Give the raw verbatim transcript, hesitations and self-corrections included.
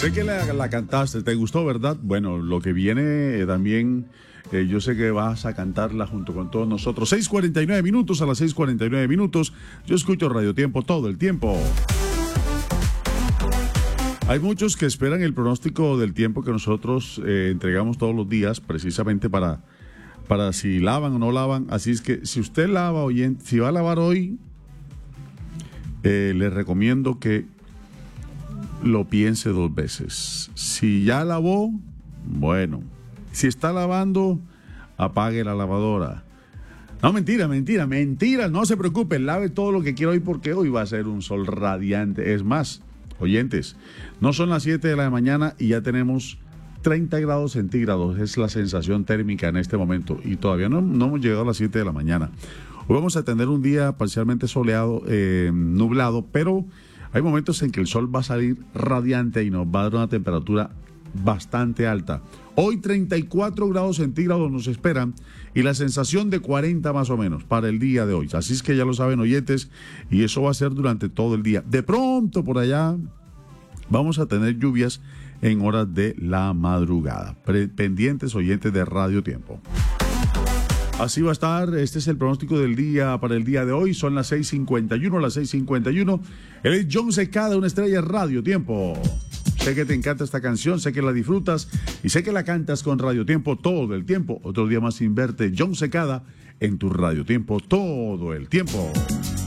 Sé que la, la cantaste, ¿te gustó, verdad? Bueno, lo que viene eh, también, eh, yo sé que vas a cantarla junto con todos nosotros. seis cuarenta y nueve minutos, a las seis cuarenta y nueve minutos, yo escucho Radio Tiempo todo el tiempo. Hay muchos que esperan el pronóstico del tiempo que nosotros eh, entregamos todos los días, precisamente para, para si lavan o no lavan. Así es que si usted lava, oyente, si va a lavar hoy, eh, le recomiendo que lo piense dos veces. Si ya lavó, bueno. Si está lavando, apague la lavadora. No, mentira, mentira, mentira. No se preocupe, lave todo lo que quiera hoy porque hoy va a ser un sol radiante. Es más, oyentes, no son las siete de la mañana y ya tenemos treinta grados centígrados. Es la sensación térmica en este momento y todavía no, no hemos llegado a las siete de la mañana. Hoy vamos a tener un día parcialmente soleado, eh, nublado, pero hay momentos en que el sol va a salir radiante y nos va a dar una temperatura bastante alta. Hoy treinta y cuatro grados centígrados nos esperan y la sensación de cuarenta más o menos para el día de hoy. Así es que ya lo saben, oyentes, y eso va a ser durante todo el día. De pronto por allá vamos a tener lluvias en horas de la madrugada. Pre- pendientes, oyentes de Radio Tiempo. Así va a estar, este es el pronóstico del día para el día de hoy, son las seis cincuenta y uno, las seis cincuenta y uno. Él es John Secada, una estrella de Radio Tiempo. Sé que te encanta esta canción, sé que la disfrutas y sé que la cantas con Radio Tiempo todo el tiempo. Otro día más sin verte, John Secada, en tu Radio Tiempo todo el tiempo.